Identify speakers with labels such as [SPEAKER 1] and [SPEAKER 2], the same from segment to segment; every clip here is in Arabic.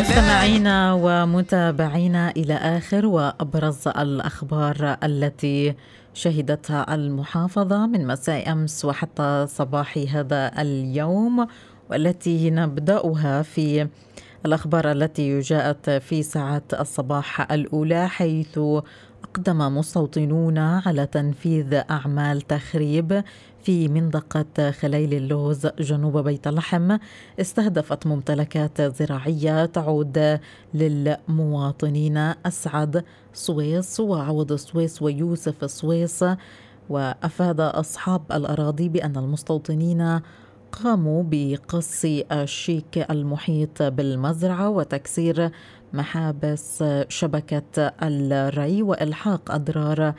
[SPEAKER 1] مستمعينا ومتابعينا إلى آخر وأبرز الأخبار التي شهدتها المحافظة من مساء أمس وحتى صباح هذا اليوم، والتي نبدأها في الأخبار التي جاءت في ساعات الصباح الأولى، حيث أقدم مستوطنون على تنفيذ أعمال تخريب في منطقة خليل اللوز جنوب بيت لحم استهدفت ممتلكات زراعية تعود للمواطنين أسعد سويس وعوض سويس ويوسف سويس. وأفاد أصحاب الأراضي بأن المستوطنين قاموا بقص الشيك المحيط بالمزرعة وتكسير محابس شبكة الري وإلحاق أضرار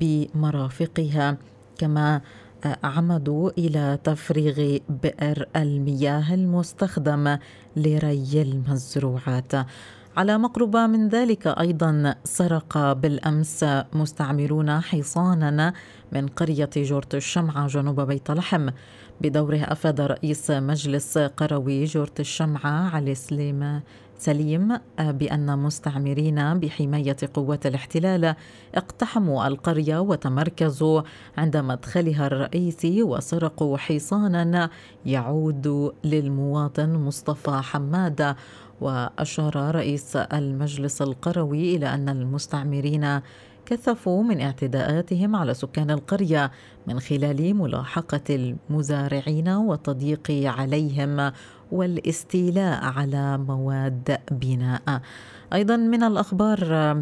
[SPEAKER 1] بمرافقها، كما عمدوا إلى تفريغ بئر المياه المستخدم لري المزروعات. على مقربة من ذلك أيضا سرق بالأمس مستعمرون حصانا من قرية جورة الشمعة جنوب بيت لحم. بدوره أفاد رئيس مجلس قروي جورة الشمعة علي سليم بأن مستعمرين بحماية قوات الاحتلال اقتحموا القرية وتمركزوا عند مدخلها الرئيسي وسرقوا حصانا يعود للمواطن مصطفى حماد. وأشار رئيس المجلس القروي إلى أن المستعمرين كثفوا من اعتداءاتهم على سكان القرية من خلال ملاحقة المزارعين والتضييق عليهم والاستيلاء على مواد بناء. أيضا من الأخبار،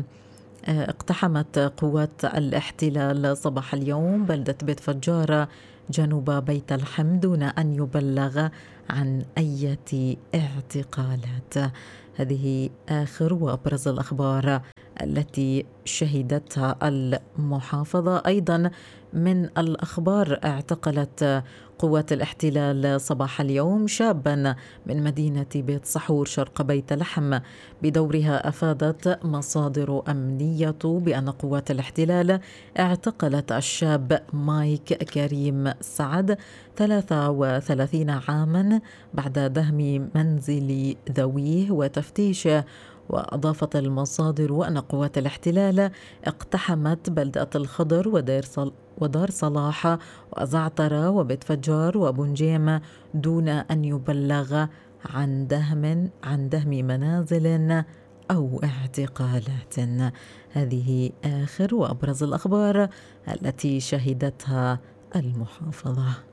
[SPEAKER 1] اقتحمت قوات الاحتلال صباح اليوم بلدة بيت فجارة جنوب بيت لحم دون أن يبلغ عن أي اعتقالات. هذه آخر وأبرز الأخبار التي شهدتها المحافظة. أيضا من الأخبار، اعتقلت قوات الاحتلال صباح اليوم شابا من مدينة بيت صحور شرق بيت لحم. بدورها أفادت مصادر أمنية بأن قوات الاحتلال اعتقلت الشاب مايك كريم سعد 33 عاما بعد دهم منزل ذويه وتفتيشه. وأضافت المصادر أن قوات الاحتلال اقتحمت بلدة الخضر ودار صلاح وزعترة وبيت فجار وبنجيم دون أن يبلغ عن دهم منازل أو اعتقالات. هذه آخر وأبرز الأخبار التي شهدتها المحافظة.